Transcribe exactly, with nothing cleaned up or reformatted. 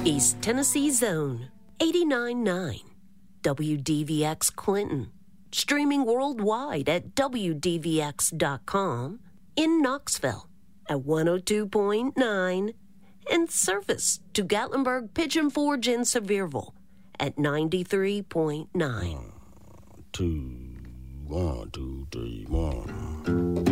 East Tennessee Zone, eighty-nine point nine. W D V X Clinton. Streaming worldwide at W D V X dot com. In Knoxville at one oh two point nine. And service to Gatlinburg, Pigeon Forge, and Sevierville at ninety-three point nine. One, two, one, two, three, one.